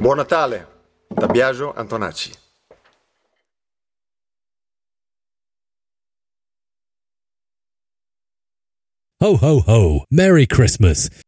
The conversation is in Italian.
Buon Natale da Biagio Antonacci. Ho, ho, ho. Merry Christmas.